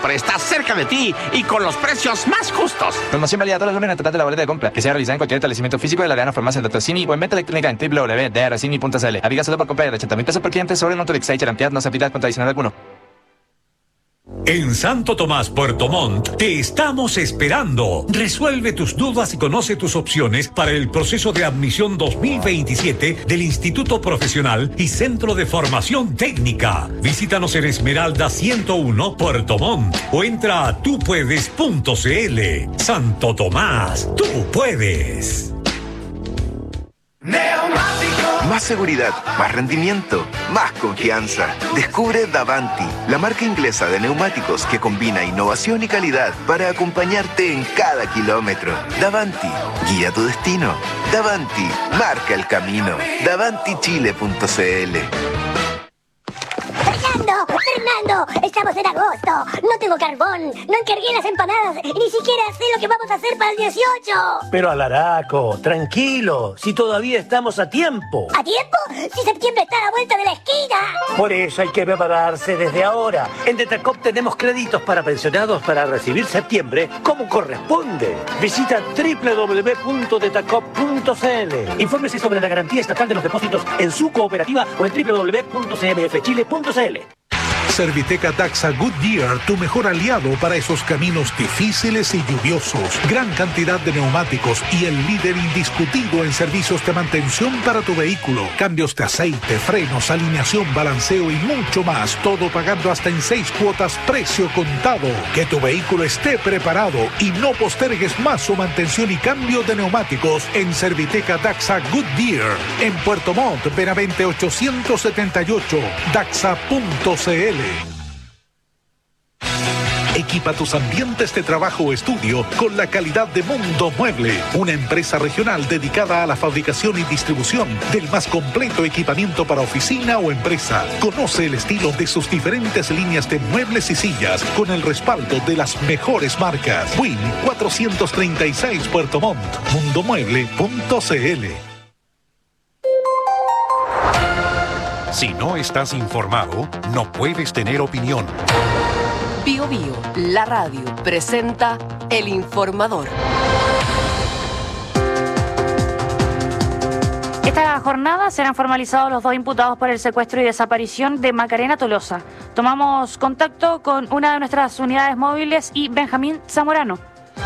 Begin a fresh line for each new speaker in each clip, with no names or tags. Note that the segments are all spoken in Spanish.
siempre está cerca de ti y con los precios más justos.
Promoción válida todos los lunes tras de la boleta de compra, que sea realizada en cualquier establecimiento físico de la Reana Farmacia del Dr. Simi o en venta electrónica en www.drcini.cl. Aplica solo por compra de 80.000 pesos por cliente sobre Motorix. Cantidad no se aplica contra adicional alguno.
En Santo Tomás, Puerto Montt, te estamos esperando. Resuelve tus dudas y conoce tus opciones para el proceso de admisión 2027 del Instituto Profesional y Centro de Formación Técnica. Visítanos en Esmeralda 101, Puerto Montt, o entra a tupuedes.cl. Santo Tomás, tú puedes.
Más seguridad, más rendimiento, más confianza. Descubre Davanti, la marca inglesa de neumáticos que combina innovación y calidad para acompañarte en cada kilómetro. Davanti, guía tu destino. Davanti, marca el camino. DavantiChile.cl.
Fernando, estamos en agosto. No tengo carbón, no encargué las empanadas y ni siquiera sé lo que vamos a hacer para el 18.
Pero Alaraco, tranquilo, si todavía estamos a tiempo.
¿A tiempo? Si septiembre está a la vuelta de la esquina.
Por eso hay que prepararse desde ahora. En Detacop tenemos créditos para pensionados para recibir septiembre como corresponde. Visita www.detacop.cl. Infórmese sobre la garantía estatal de los depósitos en su cooperativa o en www.cmfchile.cl.
Serviteca Daxa Goodyear, tu mejor aliado para esos caminos difíciles y lluviosos. Gran cantidad de neumáticos y el líder indiscutido en servicios de mantención para tu vehículo. Cambios de aceite, frenos, alineación, balanceo y mucho más. Todo pagando hasta en 6 cuotas, precio contado. Que tu vehículo esté preparado y no postergues más su mantención y cambio de neumáticos en Serviteca Daxa Goodyear. En Puerto Montt, Benavente 878, daxa.cl. Equipa tus ambientes de trabajo o estudio con la calidad de Mundo Mueble, una empresa regional dedicada a la fabricación y distribución del más completo equipamiento para oficina o empresa. Conoce el estilo de sus diferentes líneas de muebles y sillas con el respaldo de las mejores marcas. Win 436 Puerto Montt, mundomueble.cl.
Si no estás informado, no puedes tener opinión.
Bio Bio, la radio, presenta El Informador.
Esta jornada serán formalizados los 2 imputados por el secuestro y desaparición de Macarena Tolosa. Tomamos contacto con una de nuestras unidades móviles y Benjamín Zamorano.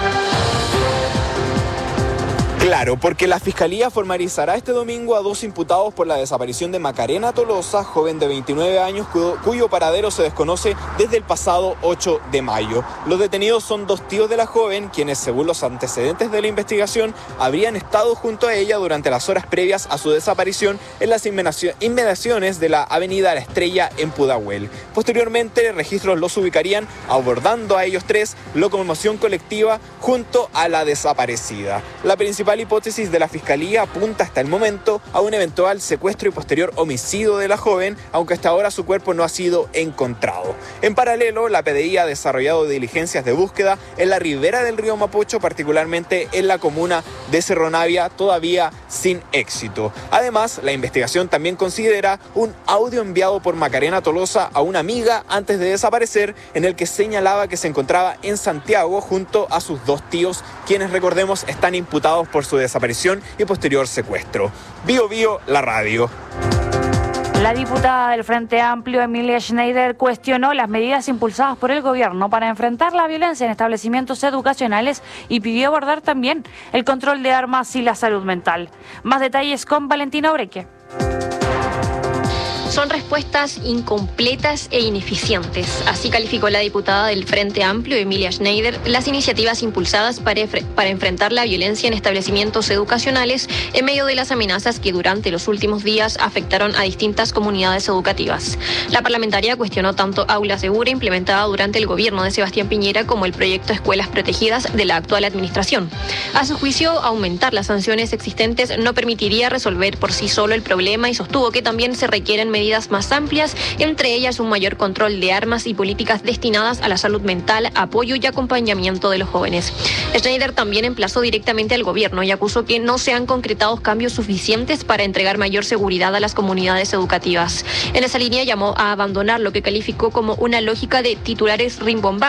Claro, porque la Fiscalía formalizará este domingo a 2 imputados por la desaparición de Macarena Tolosa, joven de 29 años cuyo paradero se desconoce desde el pasado 8 de mayo. Los detenidos son 2 tíos de la joven, quienes, según los antecedentes de la investigación, habrían estado junto a ella durante las horas previas a su desaparición en las inmediaciones de la avenida La Estrella en Pudahuel. Posteriormente, registros los ubicarían abordando a ellos 3, locomoción colectiva junto a la desaparecida. La principal hipótesis de la Fiscalía apunta hasta el momento a un eventual secuestro y posterior homicidio de la joven, aunque hasta ahora su cuerpo no ha sido encontrado. En paralelo, la PDI ha desarrollado diligencias de búsqueda en la ribera del río Mapocho, particularmente en la comuna de Cerro Navia, todavía sin éxito. Además, la investigación también considera un audio enviado por Macarena Tolosa a una amiga antes de desaparecer, en el que señalaba que se encontraba en Santiago junto a sus 2 tíos, quienes, recordemos, están imputados por su desaparición y posterior secuestro. Bio Bio, la radio.
La diputada del Frente Amplio, Emilia Schneider, cuestionó las medidas impulsadas por el gobierno para enfrentar la violencia en establecimientos educacionales y pidió abordar también el control de armas y la salud mental. Más detalles con Valentina Obreque.
Son respuestas incompletas e ineficientes. Así calificó la diputada del Frente Amplio, Emilia Schneider, las iniciativas impulsadas para enfrentar la violencia en establecimientos educacionales en medio de las amenazas que durante los últimos días afectaron a distintas comunidades educativas. La parlamentaria cuestionó tanto Aula Segura implementada durante el gobierno de Sebastián Piñera como el proyecto Escuelas Protegidas de la actual administración. A su juicio, aumentar las sanciones existentes no permitiría resolver por sí solo el problema y sostuvo que también se requieren medidas más amplias, entre ellas un mayor control de armas y políticas destinadas a la salud mental, apoyo y acompañamiento de los jóvenes. Schneider también emplazó directamente al gobierno y acusó que no se han concretado cambios suficientes para entregar mayor seguridad a las comunidades educativas. En esa línea llamó a abandonar lo que calificó como una lógica de titulares rimbombantes